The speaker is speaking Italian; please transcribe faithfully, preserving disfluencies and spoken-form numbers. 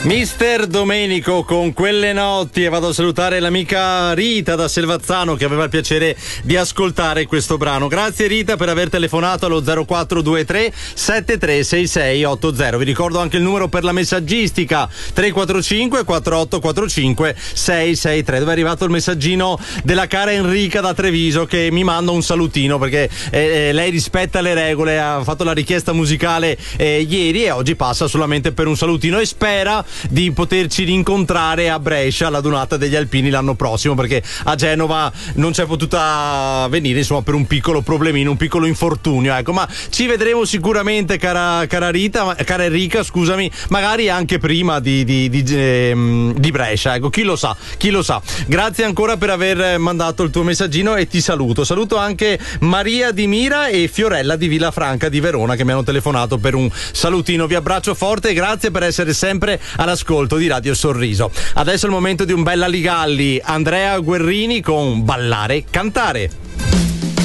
Mister Domenico con Quelle notti, e vado a salutare l'amica Rita da Selvazzano che aveva il piacere di ascoltare questo brano. Grazie Rita per aver telefonato allo zero quattro due tre sette tre sei sei otto zero. Vi ricordo anche il numero per la messaggistica tre quattro cinque quattro otto quattro cinque sei sei tre, dove è arrivato il messaggino della cara Enrica da Treviso che mi manda un salutino perché eh, lei rispetta le regole, ha fatto la richiesta musicale eh, ieri e oggi passa solamente per un salutino e spera di poterci rincontrare a Brescia alla Donata degli Alpini l'anno prossimo, perché a Genova non c'è potuta venire, insomma, per un piccolo problemino, un piccolo infortunio, ecco. Ma ci vedremo sicuramente, cara, cara Rita, cara Enrica, scusami, magari anche prima di, di, di, di, di Brescia, ecco, chi lo sa, chi lo sa. Grazie ancora per aver mandato il tuo messaggino e ti saluto. Saluto anche Maria di Mira e Fiorella di Villafranca di Verona che mi hanno telefonato per un salutino. Vi abbraccio forte e grazie per essere sempre all'ascolto di Radio Sorriso. Adesso è il momento di un bella Ligalli, Andrea Guerrini con Ballare Cantare.